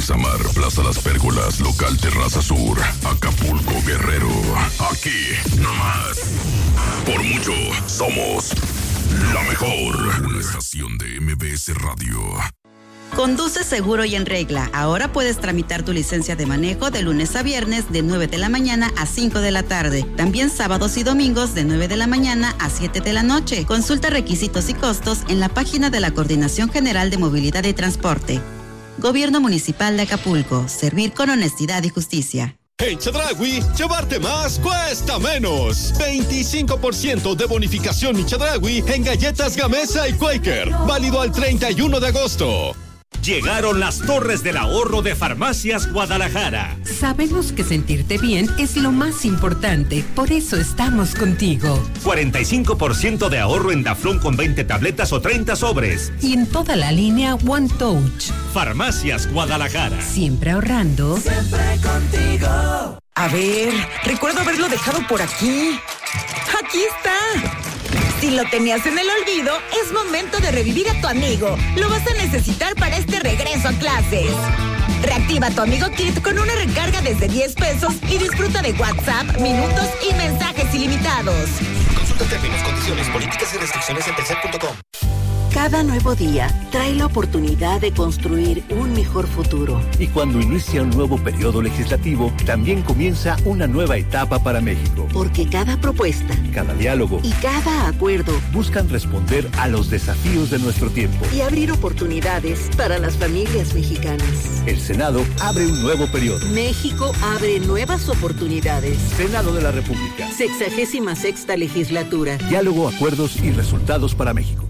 Isamar, Plaza Las Pérgolas, local Terraza Sur, Acapulco, Guerrero. Aquí, nomás. Por mucho, somos la mejor. Una estación de MBS Radio. Conduce seguro y en regla. Ahora puedes tramitar tu licencia de manejo de lunes a viernes de 9 de la mañana a 5 de la tarde. También sábados y domingos de 9 de la mañana a 7 de la noche. Consulta requisitos y costos en la página de la Coordinación General de Movilidad y Transporte. Gobierno Municipal de Acapulco. Servir con honestidad y justicia. En Chedraui, llevarte más cuesta menos. 25% de bonificación en Chedraui en galletas Gamesa y Quaker. Válido al 31 de agosto. Llegaron las Torres del Ahorro de Farmacias Guadalajara. Sabemos que sentirte bien es lo más importante, por eso estamos contigo. 45% de ahorro en Daflón con 20 tabletas o 30 sobres. Y en toda la línea One Touch. Farmacias Guadalajara. Siempre ahorrando. Siempre contigo. A ver, recuerdo haberlo dejado por aquí. ¡Aquí está! Si lo tenías en el olvido, es momento de revivir a tu amigo. Lo vas a necesitar para este regreso a clases. Reactiva tu Amigo Kit con una recarga desde 10 pesos y disfruta de WhatsApp, minutos y mensajes ilimitados. Consulta términos, condiciones, políticas y restricciones en telcel.com. Cada nuevo día trae la oportunidad de construir un mejor futuro. Y cuando inicia un nuevo periodo legislativo, también comienza una nueva etapa para México. Porque cada propuesta, cada diálogo y cada acuerdo buscan responder a los desafíos de nuestro tiempo y abrir oportunidades para las familias mexicanas. El Senado abre un nuevo periodo. México abre nuevas oportunidades. Senado de la República. 66ª legislatura. Diálogo, acuerdos y resultados para México.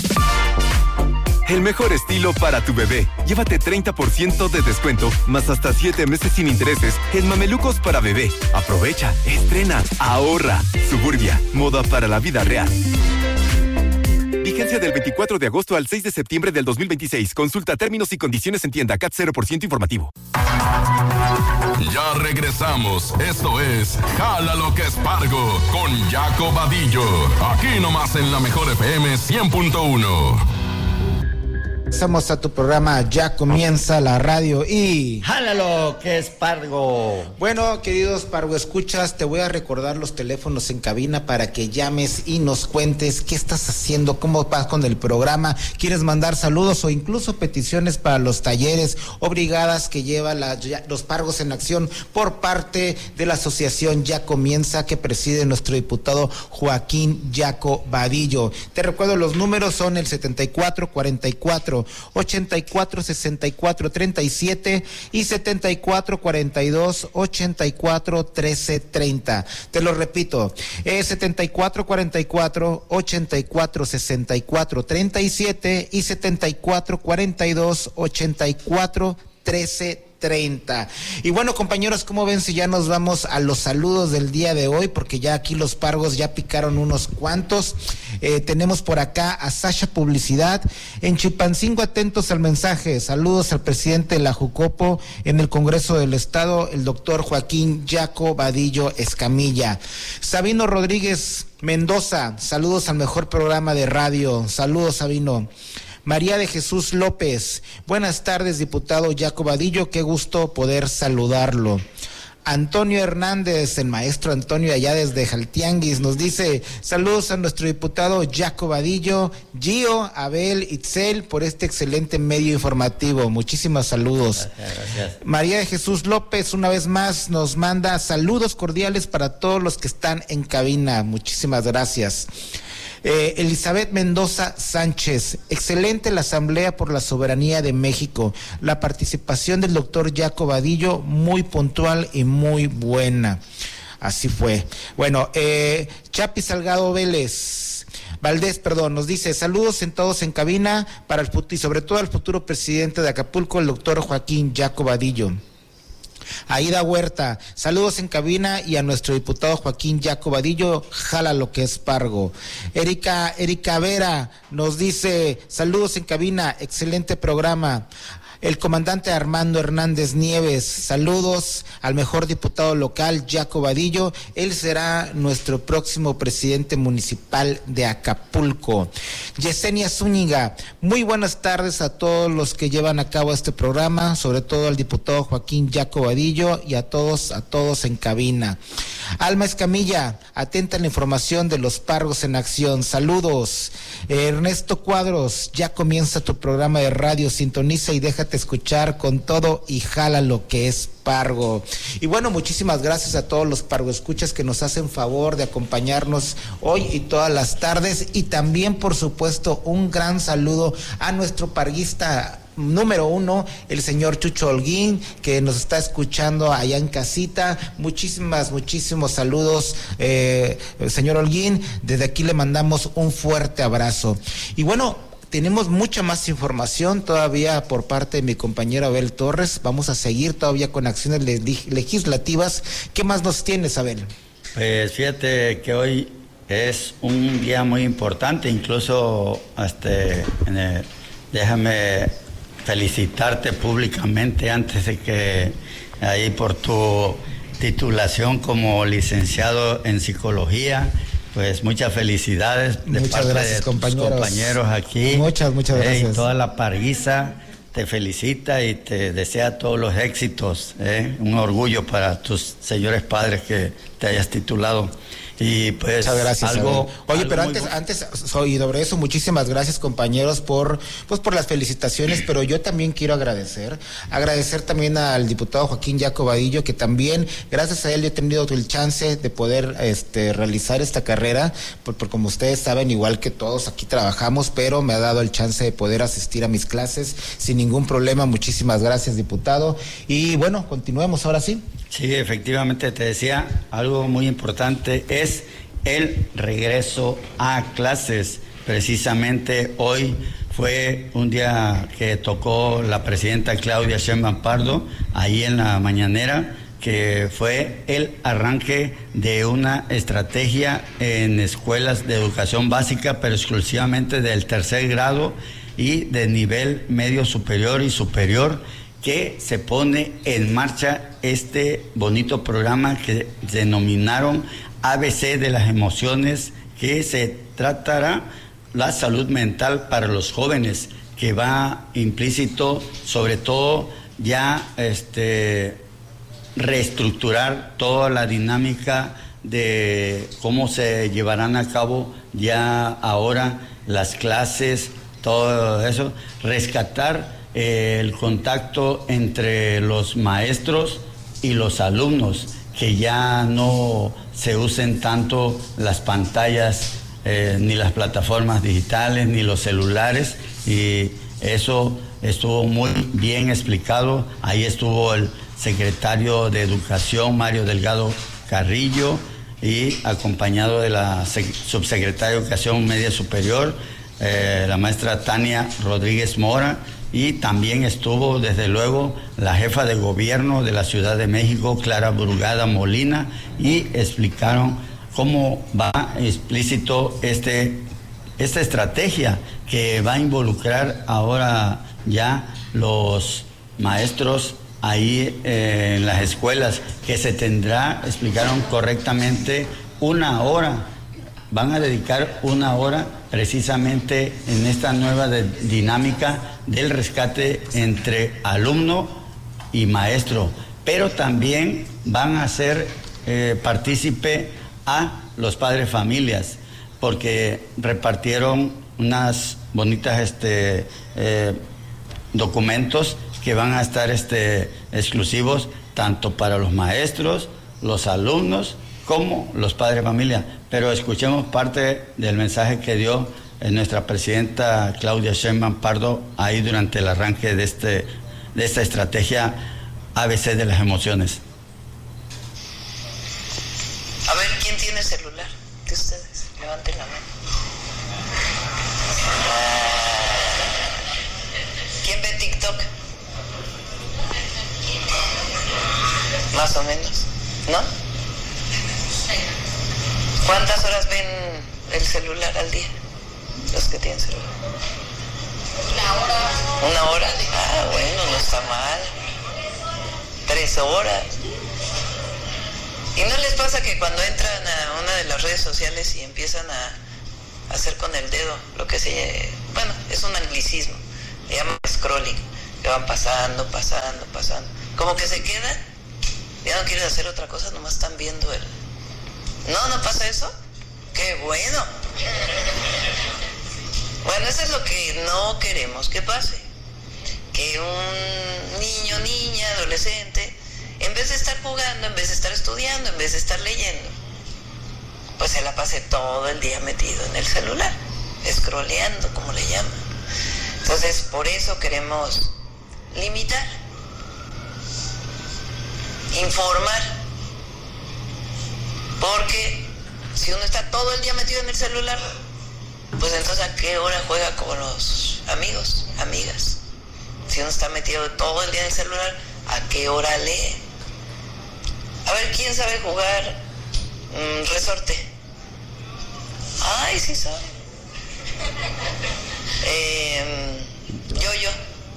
El mejor estilo para tu bebé. Llévate 30% de descuento, más hasta 7 meses sin intereses en mamelucos para bebé. Aprovecha, estrena, ahorra. Suburbia, moda para la vida real. Vigencia del 24 de agosto al 6 de septiembre del 2026. Consulta términos y condiciones en tienda. CAT 0% informativo. Ya regresamos. Esto es Jala lo que es Pargo con Jaco Vadillo. Aquí nomás en la mejor FM 100.1. Estamos a tu programa, ya comienza la radio y... ¡Jálalo, que es Pargo! Bueno, queridos Pargo escuchas, te voy a recordar los teléfonos en cabina para que llames y nos cuentes qué estás haciendo, cómo vas con el programa, quieres mandar saludos o incluso peticiones para los talleres o brigadas que lleva los Pargos en Acción por parte de la asociación Ya Comienza, que preside nuestro diputado Joaquín Jaco Vadillo. Te recuerdo, los números son el 7444 84 64 37 y 74 42 84 13 30. Te lo repito, 74 44 84 64 37 y 74 42 84 13 30. Y bueno, compañeros, ¿cómo ven si ya nos vamos a los saludos del día de hoy? Porque ya aquí los Pargos ya picaron unos cuantos. Tenemos por acá a Sasha Publicidad. En Chilpancingo, atentos al mensaje. Saludos al presidente de la Jucopo en el Congreso del Estado, el doctor Joaquín Jaco Vadillo Escamilla. Sabino Rodríguez Mendoza, saludos al mejor programa de radio. Saludos, Sabino. María de Jesús López, buenas tardes, diputado Jaco Vadillo, qué gusto poder saludarlo. Antonio Hernández, el maestro Antonio allá desde Jaltianguis, nos dice, saludos a nuestro diputado Jaco Vadillo, Gio, Abel, Itzel, por este excelente medio informativo, muchísimos saludos. Gracias. María de Jesús López, una vez más, nos manda saludos cordiales para todos los que están en cabina, muchísimas gracias. Elizabeth Mendoza Sánchez, excelente la Asamblea por la Soberanía de México, la participación del doctor Jaco Vadillo muy puntual y muy buena, así fue. Bueno, Chapi Salgado Valdés, nos dice, saludos en todos en cabina para el y sobre todo al futuro presidente de Acapulco, el doctor Joaquín Jaco Vadillo. Aida Huerta, saludos en cabina y a nuestro diputado Joaquín Jaco Vadillo, jala lo que es Pargo. Erika Vera nos dice, saludos en cabina, excelente programa. el comandante Armando Hernández Nieves. Saludos al mejor diputado local, Jaco Vadillo. Él será nuestro próximo presidente municipal de Acapulco. Yesenia Zúñiga, muy buenas tardes a todos los que llevan a cabo este programa, sobre todo al diputado Joaquín Jaco Vadillo y a todos en cabina. Alma Escamilla, atenta a la información de los Pargos en Acción. Saludos. Ernesto Cuadros, ya comienza tu programa de radio, sintoniza y déjate escuchar con todo y jala lo que es Pargo. Y bueno, muchísimas gracias a todos los Pargo escuchas que nos hacen favor de acompañarnos hoy y todas las tardes, y también por supuesto un gran saludo a nuestro parguista número 1, el señor Chucho Holguín, que nos está escuchando allá en casita. Muchísimos saludos, señor Holguín. Desde aquí le mandamos un fuerte abrazo. Y bueno, tenemos mucha más información todavía por parte de mi compañero Abel Torres. Vamos a seguir todavía con acciones legislativas. ¿Qué más nos tienes, Abel? Pues fíjate que hoy es un día muy importante, incluso déjame felicitarte públicamente antes de que ahí por tu titulación como licenciado en psicología. Pues muchas felicidades de parte de tus compañeros aquí. Muchas gracias. Y toda la parguisa te felicita y te desea todos los éxitos. Un orgullo para tus señores padres que te hayas titulado. Y pues muchas gracias. Oye, pero antes soy sobre eso, muchísimas gracias, compañeros, por las felicitaciones, pero yo también quiero agradecer también al diputado Joaquín Jaco Vadillo, que también gracias a él yo he tenido el chance de poder realizar esta carrera, por como ustedes saben, igual que todos aquí trabajamos, pero me ha dado el chance de poder asistir a mis clases sin ningún problema. Muchísimas gracias, diputado. Y bueno, continuemos ahora sí. Sí, efectivamente, te decía, algo muy importante es el regreso a clases. Precisamente hoy fue un día que tocó la presidenta Claudia Sheinbaum Pardo, ahí en la mañanera, que fue el arranque de una estrategia en escuelas de educación básica, pero exclusivamente del tercer grado y de nivel medio superior y superior, que se pone en marcha este bonito programa que denominaron ABC de las emociones, que se tratará la salud mental para los jóvenes, que va implícito sobre todo ya reestructurar toda la dinámica de cómo se llevarán a cabo ya ahora las clases, todo eso, rescatar el contacto entre los maestros y los alumnos, que ya no se usen tanto las pantallas, ni las plataformas digitales, ni los celulares, y eso estuvo muy bien explicado. Ahí estuvo el secretario de Educación, Mario Delgado Carrillo, y acompañado de la subsecretaria de Educación Media Superior, la maestra Tania Rodríguez Mora, y también estuvo desde luego la jefa de gobierno de la Ciudad de México, Clara Brugada Molina, y explicaron cómo va explícito esta estrategia que va a involucrar ahora ya los maestros ahí en las escuelas, que se tendrá, explicaron correctamente, 1 hora. Van a dedicar 1 hora precisamente en esta nueva dinámica del rescate entre alumno y maestro, pero también van a ser partícipe a los padres familias, porque repartieron unas bonitas documentos que van a estar exclusivos tanto para los maestros, los alumnos, como los padres de familia. Pero escuchemos parte del mensaje que dio nuestra presidenta Claudia Sheinbaum Pardo ahí durante el arranque de esta estrategia ABC de las emociones. A ver, ¿quién tiene celular de ustedes? Levanten la mano. ¿Quién ve TikTok? Más o menos, ¿no? ¿Cuántas horas ven el celular al día? Los que tienen celular. ¿1 hora? Ah, bueno, no está mal. 3 horas. ¿Y no les pasa que cuando entran a una de las redes sociales y empiezan a hacer con el dedo lo que bueno, es un anglicismo, le llaman scrolling, que van pasando, como que se quedan, ya no quieren hacer otra cosa, nomás están viendo ¿No pasa eso? ¡Qué bueno! Bueno, eso es lo que no queremos que pase. Que un niño, niña, adolescente, en vez de estar jugando, en vez de estar estudiando, en vez de estar leyendo, pues se la pase todo el día metido en el celular, scrolleando, como le llaman. Entonces, por eso queremos limitar, informar, porque si uno está todo el día metido en el celular, pues entonces ¿a qué hora juega con los amigos, amigas? Si uno está metido todo el día en el celular, ¿a qué hora lee? A ver, ¿quién sabe jugar resorte? Ay, sí sabe. Yo.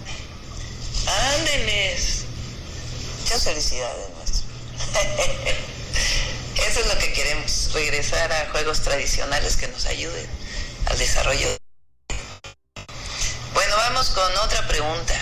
Ándeles. Muchas felicidades, maestro. Eso es lo que queremos, regresar a juegos tradicionales que nos ayuden al desarrollo. Bueno, vamos con otra pregunta.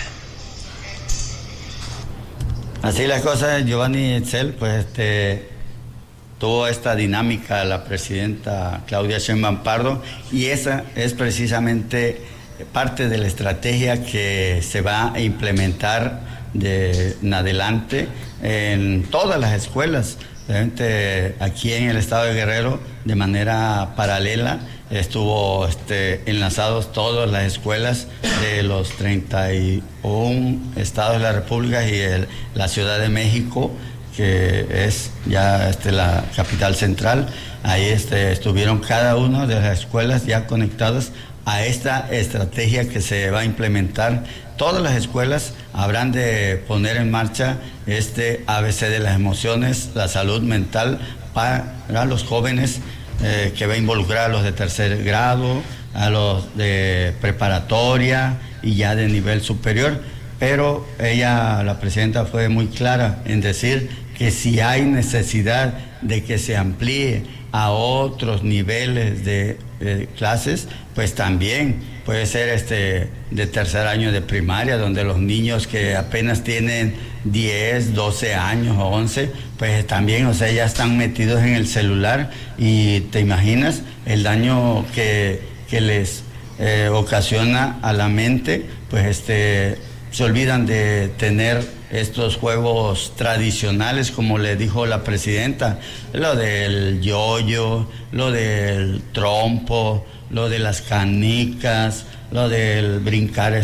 Así las cosas, Giovanni Itzel, pues tuvo esta dinámica la presidenta Claudia Sheinbaum Pardo, y esa es precisamente parte de la estrategia que se va a implementar en adelante en todas las escuelas. Aquí en el estado de Guerrero, de manera paralela, estuvo enlazados todas las escuelas de los 31 estados de la República y la Ciudad de México, que es ya la capital central. Ahí estuvieron cada una de las escuelas ya conectadas a esta estrategia que se va a implementar. Todas las escuelas habrán de poner en marcha ABC de las emociones, la salud mental para los jóvenes, que va a involucrar a los de tercer grado, a los de preparatoria y ya de nivel superior. Pero la presidenta fue muy clara en decir que si hay necesidad de que se amplíe a otros niveles de clases, pues también puede ser de tercer año de primaria, donde los niños que apenas tienen 10, 12 años o 11, pues también, ya están metidos en el celular, y te imaginas el daño que les ocasiona a la mente, pues se olvidan de tener estos juegos tradicionales, como le dijo la presidenta, lo del yoyo, lo del trompo, lo de las canicas, lo del brincar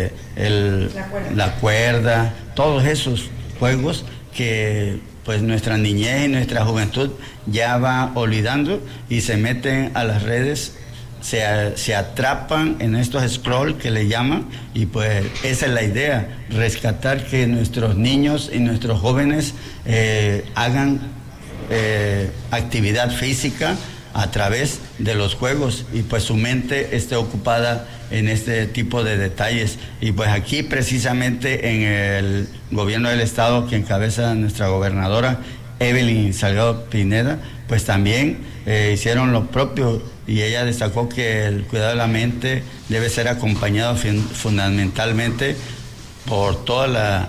la cuerda, todos esos juegos que pues nuestra niñez y nuestra juventud ya va olvidando, y se meten a las redes, se atrapan en estos scroll que le llaman, y pues esa es la idea, rescatar que nuestros niños y nuestros jóvenes hagan actividad física a través de los juegos, y pues su mente esté ocupada en este tipo de detalles. Y pues aquí precisamente en el gobierno del estado, que encabeza nuestra gobernadora Evelyn Salgado Pineda, pues también hicieron lo propio, y ella destacó que el cuidado de la mente debe ser acompañado fundamentalmente por toda la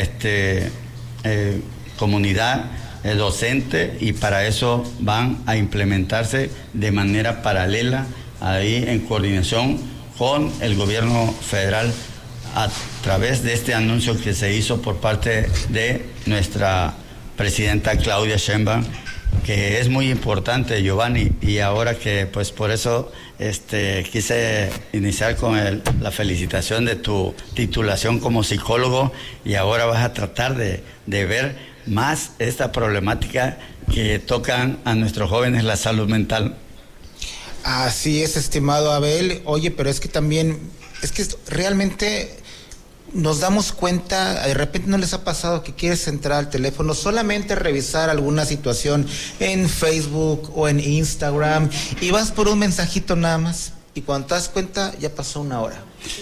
comunidad docente, y para eso van a implementarse de manera paralela, ahí en coordinación con el gobierno federal, a través de este anuncio que se hizo por parte de nuestra presidenta Claudia Sheinbaum, que es muy importante, Giovanni, y ahora que pues por eso quise iniciar con la felicitación de tu titulación como psicólogo, y ahora vas a tratar de ver más esta problemática que tocan a nuestros jóvenes, la salud mental. Así es, estimado Abel. Oye, pero es que también, realmente nos damos cuenta, de repente no les ha pasado que quieres entrar al teléfono, solamente revisar alguna situación en Facebook o en Instagram, y vas por un mensajito nada más, y cuando te das cuenta ya pasó 1 hora.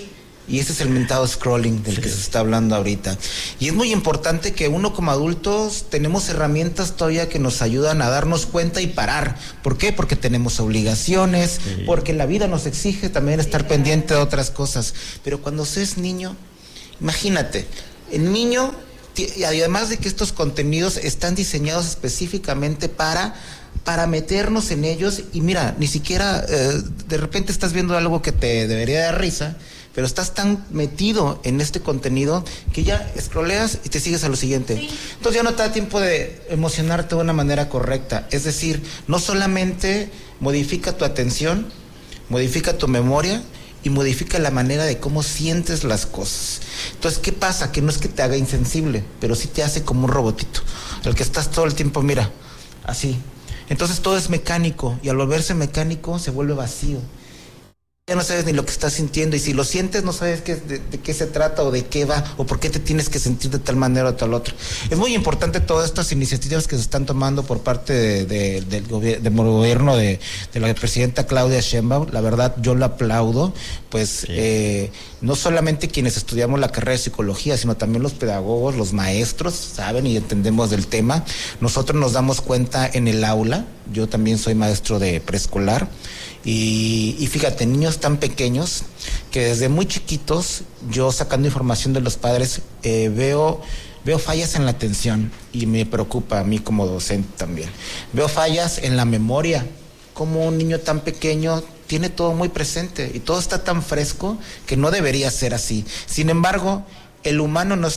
Y ese es el mentado scrolling del que se está hablando ahorita. Y es muy importante que uno como adultos tenemos herramientas todavía que nos ayudan a darnos cuenta y parar. ¿Por qué? Porque tenemos obligaciones, porque la vida nos exige también estar pendiente de otras cosas. Pero cuando se es niño, imagínate, el niño, y además de que estos contenidos están diseñados específicamente para meternos en ellos, y mira, ni siquiera de repente estás viendo algo que te debería dar risa, pero estás tan metido en este contenido que ya scrolleas y te sigues a lo siguiente. Sí. Entonces ya no te da tiempo de emocionarte de una manera correcta. Es decir, no solamente modifica tu atención, modifica tu memoria y modifica la manera de cómo sientes las cosas. Entonces, ¿qué pasa? Que no es que te haga insensible, pero sí te hace como un robotito, al que estás todo el tiempo, mira, así. Entonces todo es mecánico, y al volverse mecánico se vuelve vacío. Ya no sabes ni lo que estás sintiendo, y si lo sientes no sabes de qué se trata o de qué va o por qué te tienes que sentir de tal manera o tal otra. Es muy importante todas estas iniciativas que se están tomando por parte del gobierno de la presidenta Claudia Sheinbaum. La verdad yo la aplaudo, pues no solamente quienes estudiamos la carrera de psicología, sino también los pedagogos, los maestros, saben y entendemos del tema. Nosotros nos damos cuenta en el aula. Yo también soy maestro de preescolar. Y fíjate, niños tan pequeños que desde muy chiquitos, yo sacando información de los padres, veo fallas en la atención, y me preocupa a mí como docente también. Veo fallas en la memoria, como un niño tan pequeño tiene todo muy presente y todo está tan fresco que no debería ser así. Sin embargo, el humano no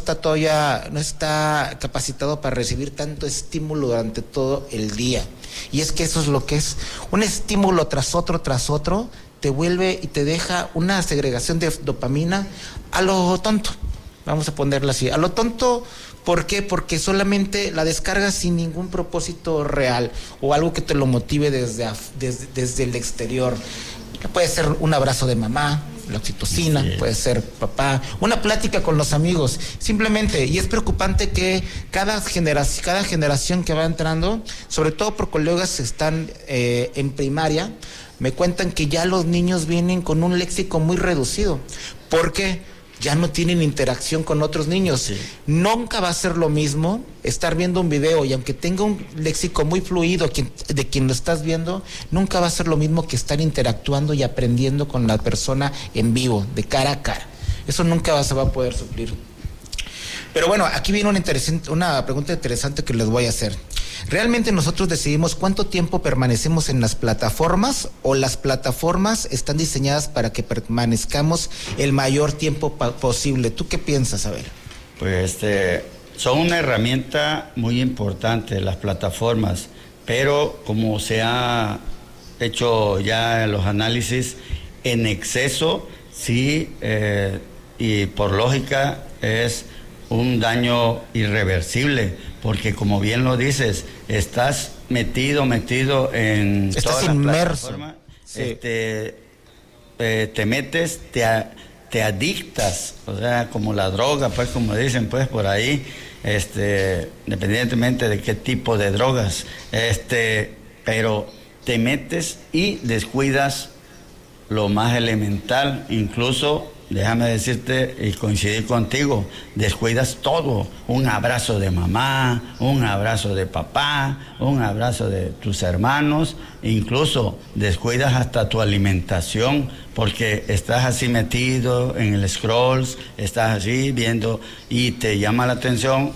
está capacitado para recibir tanto estímulo durante todo el día. Y es que eso es lo que es. Un estímulo tras otro, te vuelve y te deja una segregación de dopamina a lo tonto. Vamos a ponerla así. A lo tonto, ¿por qué? Porque solamente la descargas sin ningún propósito real o algo que te lo motive desde el exterior. Puede ser un abrazo de mamá, la oxitocina, puede ser papá, una plática con los amigos, simplemente. Y es preocupante que cada generación que va entrando, sobre todo por colegas que están en primaria, me cuentan que ya los niños vienen con un léxico muy reducido. ¿Por qué? Ya no tienen interacción con otros niños. Sí. Nunca va a ser lo mismo estar viendo un video, y aunque tenga un léxico muy fluido de quien lo estás viendo, nunca va a ser lo mismo que estar interactuando y aprendiendo con la persona en vivo, de cara a cara. Eso nunca se va a poder suplir. Pero bueno, aquí viene una pregunta interesante que les voy a hacer. ¿Realmente nosotros decidimos cuánto tiempo permanecemos en las plataformas, o las plataformas están diseñadas para que permanezcamos el mayor tiempo posible? ¿Tú qué piensas, Abel? Pues son una herramienta muy importante las plataformas, pero como se ha hecho ya los análisis, en exceso sí, y por lógica es un daño irreversible, porque como bien lo dices, estás metido en estás toda inmerso. La plataforma, sí. Te metes, te adictas, o sea, como la droga, pues, como dicen, pues, por ahí, independientemente de qué tipo de drogas, pero te metes y descuidas lo más elemental, incluso, déjame decirte y coincidir contigo, descuidas todo, un abrazo de mamá, un abrazo de papá, un abrazo de tus hermanos, incluso descuidas hasta tu alimentación, porque estás así metido en el scrolls, estás así viendo y te llama la atención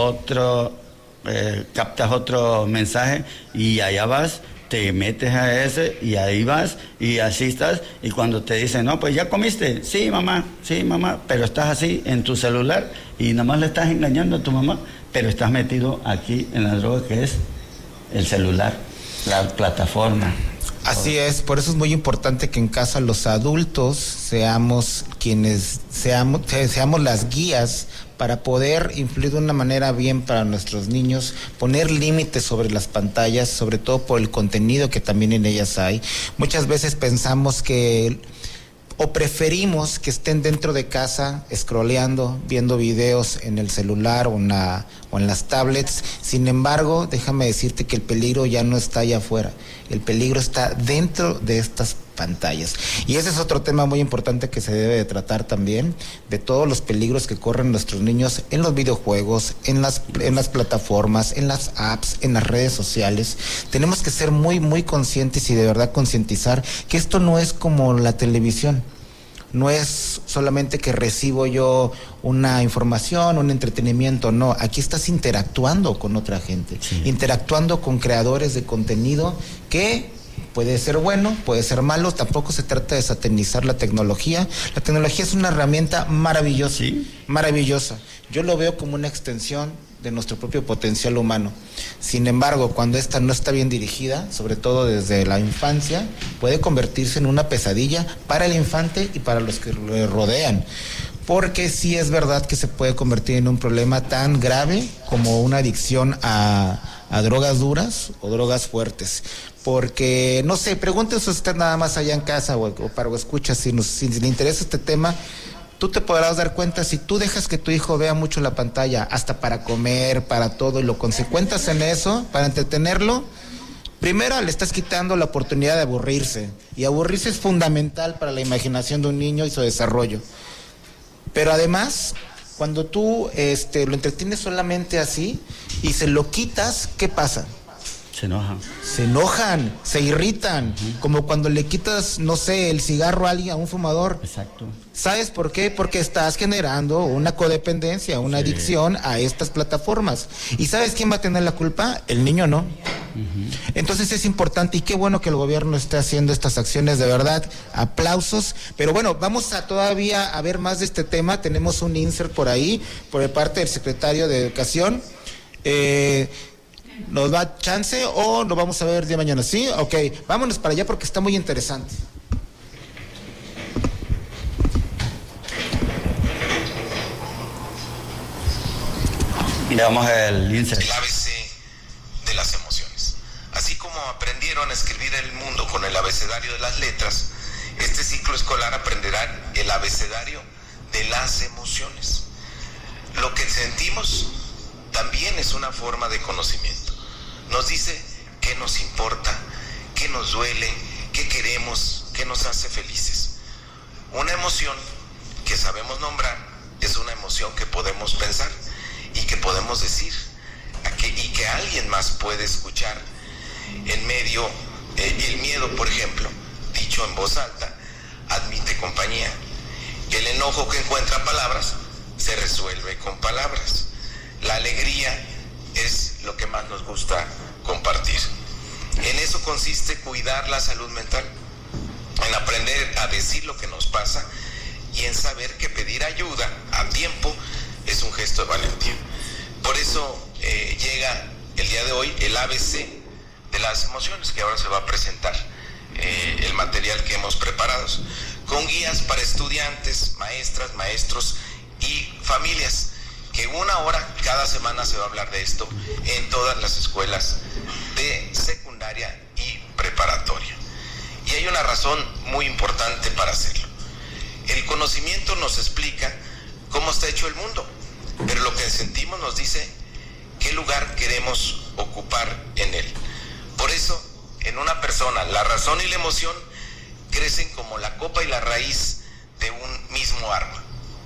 captas otro mensaje y allá vas, te metes a ese y ahí vas y así estás, y cuando te dicen, no, pues ya comiste, sí mamá, pero estás así en tu celular y nada más le estás engañando a tu mamá, pero estás metido aquí en la droga que es el celular, la plataforma. Así es, por eso es muy importante que en casa los adultos seamos las guías para poder influir de una manera bien para nuestros niños, poner límites sobre las pantallas, sobre todo por el contenido que también en ellas hay. Muchas veces pensamos o preferimos que estén dentro de casa scrolleando, viendo videos en el celular o en las tablets. Sin embargo, déjame decirte que el peligro ya no está allá afuera, el peligro está dentro de estas pantallas. Y ese es otro tema muy importante que se debe de tratar también, de todos los peligros que corren nuestros niños en los videojuegos, en las plataformas, en las apps, en las redes sociales. Tenemos que ser muy, muy conscientes y de verdad concientizar que esto no es como la televisión. No es solamente que recibo yo una información, un entretenimiento, no. Aquí estás interactuando con otra gente, interactuando con creadores de contenido que puede ser bueno, puede ser malo. Tampoco se trata de satanizar la tecnología. La tecnología es una herramienta maravillosa, maravillosa. Yo lo veo como una extensión de nuestro propio potencial humano. Sin embargo, cuando esta no está bien dirigida, sobre todo desde la infancia, puede convertirse en una pesadilla para el infante y para los que le rodean. Porque sí es verdad que se puede convertir en un problema tan grave como una adicción a drogas duras o drogas fuertes. Porque, no sé, pregúntese usted nada más allá en casa o para escuchar si le interesa este tema. Tú te podrás dar cuenta, si tú dejas que tu hijo vea mucho la pantalla, hasta para comer, para todo, y lo consecuentas en eso, para entretenerlo, primero le estás quitando la oportunidad de aburrirse. Y aburrirse es fundamental para la imaginación de un niño y su desarrollo. Pero además, cuando tú lo entretienes solamente así y se lo quitas, ¿qué pasa? Se enojan. Se enojan, se irritan, como cuando le quitas, no sé, el cigarro a alguien, a un fumador. Exacto. ¿Sabes por qué? Porque estás generando una codependencia, una adicción a estas plataformas. ¿Y sabes quién va a tener la culpa? El niño no. Entonces es importante y qué bueno que el gobierno esté haciendo estas acciones, de verdad, aplausos. Pero bueno, vamos a todavía a ver más de este tema. Tenemos un insert por ahí, por parte del secretario de Educación. ¿Nos da chance o lo vamos a ver el día de mañana? ¿Sí? Ok, vámonos para allá porque está muy interesante. Miramos el insert. El ABC de las emociones. Así como aprendieron a escribir el mundo con el abecedario de las letras, este ciclo escolar aprenderán el abecedario de las emociones. Lo que sentimos también es una forma de conocimiento. Nos dice qué nos importa, qué nos duele, qué queremos, qué nos hace felices. Una emoción que sabemos nombrar es una emoción que podemos pensar y que podemos decir y que alguien más puede escuchar. En medio, el miedo, por ejemplo, dicho en voz alta, admite compañía. El enojo que encuentra palabras se resuelve con palabras. La alegría es lo que más nos gusta compartir. En eso consiste cuidar la salud mental, en aprender a decir lo que nos pasa y en saber que pedir ayuda a tiempo es un gesto de valentía. Por eso llega el día de hoy el ABC de las emociones, que ahora se va a presentar el material que hemos preparado, con guías para estudiantes, maestras, maestros y familias, que 1 hora cada semana se va a hablar de esto en todas las escuelas de secundaria y preparatoria. Y hay una razón muy importante para hacerlo. El conocimiento nos explica cómo está hecho el mundo, pero lo que sentimos nos dice qué lugar queremos ocupar en él. Por eso, en una persona, la razón y la emoción crecen como la copa y la raíz de un mismo árbol.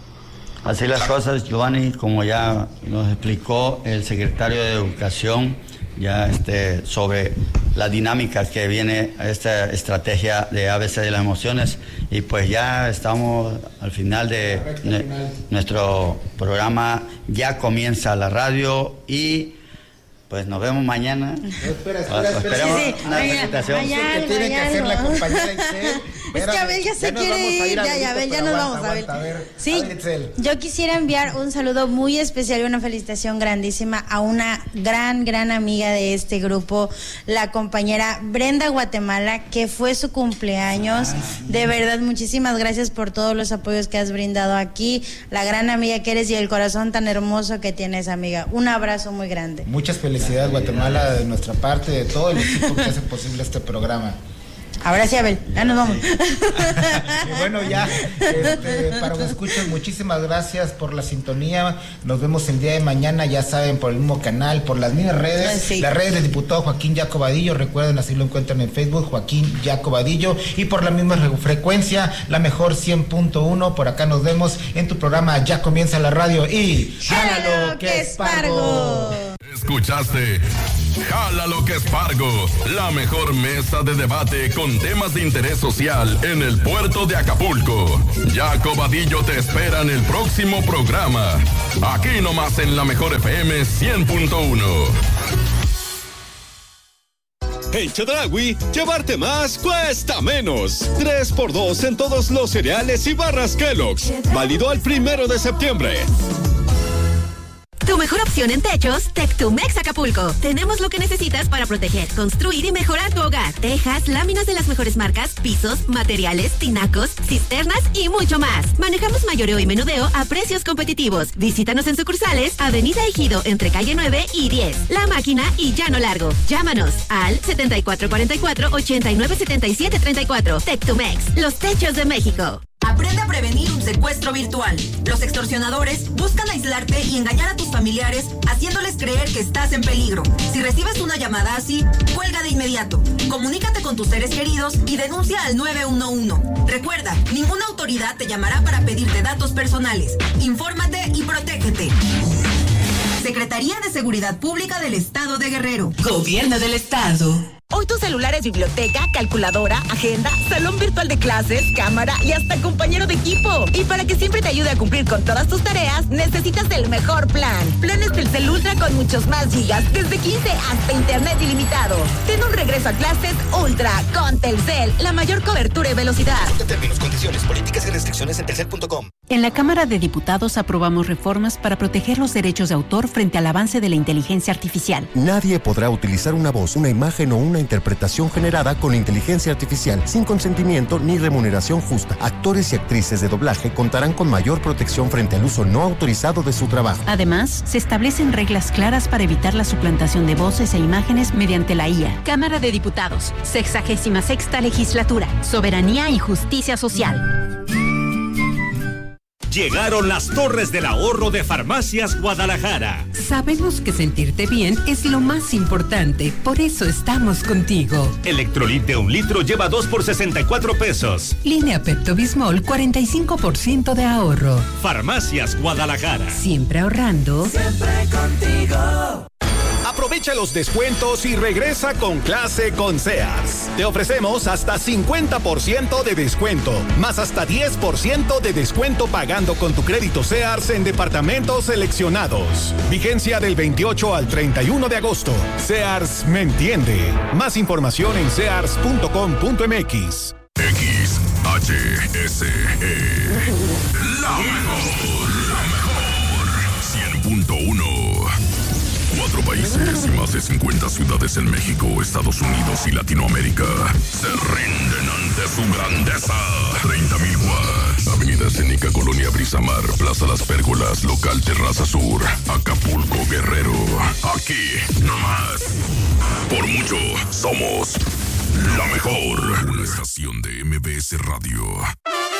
Así las cosas, Giovanni, como ya nos explicó el secretario de Educación, ya sobre la dinámica que viene a esta estrategia de ABC de las emociones, y pues ya estamos al final de nuestro programa. Ya comienza la radio y pues nos vemos mañana. Espera. Sí, una presentación que tiene que hacer la compañera Itzel. Es que Abel ya se quiere ir, ya nos vamos a ver. Sí, yo quisiera enviar un saludo muy especial y una felicitación grandísima a una gran amiga de este grupo, la compañera Brenda Guatemala, que fue su cumpleaños. De verdad, muchísimas gracias por todos los apoyos que has brindado aquí, la gran amiga que eres y el corazón tan hermoso que tienes, amiga. Un abrazo muy grande. Muchas felicidades, Guatemala, de nuestra parte, de todo el equipo que hace posible este programa. Ahora sí, Abel, ya nos vamos. Y bueno, ya, para que escuchen, muchísimas gracias por la sintonía. Nos vemos el día de mañana, ya saben, por el mismo canal, por las mismas redes. Sí. Las redes del diputado Joaquín Jaco Vadillo, recuerden, así lo encuentran en Facebook, Joaquín Jaco Vadillo, y por la misma frecuencia, la mejor 100.1. Por acá nos vemos en tu programa Ya Comienza la Radio y ¡Jálalo que es Pargo! Escuchaste Jálalo que es Pargo, la mejor mesa de debate con temas de interés social en el puerto de Acapulco. Jaco Vadillo te espera en el próximo programa. Aquí nomás en la mejor FM 100.1. En Chedraui, llevarte más cuesta menos. 3x2 en todos los cereales y barras Kellogg's. Válido al 1 de septiembre. Tu mejor opción en techos, Tectumex Acapulco. Tenemos lo que necesitas para proteger, construir y mejorar tu hogar. Tejas, láminas de las mejores marcas, pisos, materiales, tinacos, cisternas y mucho más. Manejamos mayoreo y menudeo a precios competitivos. Visítanos en sucursales, Avenida Ejido, entre calle 9 y 10. La Máquina y Llano Largo. Llámanos al 7444-897734. Tectumex, los techos de México. Aprende a prevenir un secuestro virtual. Los extorsionadores buscan aislarte y engañar a tus familiares, haciéndoles creer que estás en peligro. Si recibes una llamada así, cuelga de inmediato. Comunícate con tus seres queridos y denuncia al 911. Recuerda, ninguna autoridad te llamará para pedirte datos personales. Infórmate y protégete. Secretaría de Seguridad Pública del Estado de Guerrero. Gobierno del Estado. Hoy tu celular es biblioteca, calculadora, agenda, salón virtual de clases, cámara y hasta compañero de equipo. Y para que siempre te ayude a cumplir con todas tus tareas, necesitas el mejor plan. Planes Telcel Ultra con muchos más gigas, desde 15 hasta internet ilimitado. Ten un regreso a clases Ultra con Telcel, la mayor cobertura y velocidad. Términos, condiciones, políticas y restricciones en telcel.com. En la Cámara de Diputados aprobamos reformas para proteger los derechos de autor frente al avance de la inteligencia artificial. Nadie podrá utilizar una voz, una imagen o una interpretación generada con inteligencia artificial sin consentimiento ni remuneración justa. Actores y actrices de doblaje contarán con mayor protección frente al uso no autorizado de su trabajo. Además, se establecen reglas claras para evitar la suplantación de voces e imágenes mediante la IA. Cámara de Diputados, 66ª Legislatura, Soberanía y Justicia Social. Llegaron las Torres del Ahorro de Farmacias Guadalajara. Sabemos que sentirte bien es lo más importante, por eso estamos contigo. Electrolit de 1 litro lleva 2 por 64 pesos. Línea Pepto-Bismol, 45% de ahorro. Farmacias Guadalajara. Siempre ahorrando. Siempre contigo. Aprovecha los descuentos y regresa con clase con Sears. Te ofrecemos hasta 50% de descuento, más hasta 10% de descuento pagando con tu crédito Sears en departamentos seleccionados. Vigencia del 28 al 31 de agosto. Sears me entiende. Más información en sears.com.mx. XHSE. La mejor. 100.1. 4 países y más de 50 ciudades en México, Estados Unidos y Latinoamérica se rinden ante su grandeza. 30,000 watts. Avenida Escénica, Colonia Brisamar, Plaza Las Pérgolas, Local Terraza Sur, Acapulco, Guerrero. Aquí, nomás. Por mucho, somos la mejor. Una estación de MBS Radio.